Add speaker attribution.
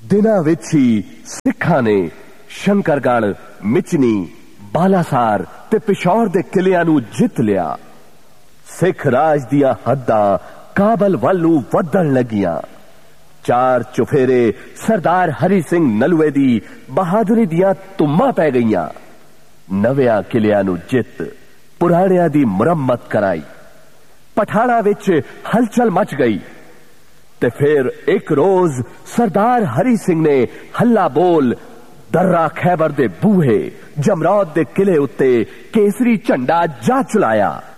Speaker 1: दिनां विच ही सिखां ने शंकरगढ़, मिचनी, बालासार ते पिशौर दे किलियां नूं जित लिया। सिख राज दियां हद्दां काबल वल नूं वधण लगियां। चार चुफेरे सरदार हरि सिंह नलूए दी बहादुरी दियां तुम्मां पै गईयां। नवियां किलियां नूं जित, पुराणियां दी मुरम्मत कराई। पठाणा विच हलचल मच गई ते फिर एक रोज सरदार हरि सिंह ने हल्ला बोल दर्रा खैबर दे बूहे जमरौद दे किले उत्ते केसरी झंडा जा चलाया।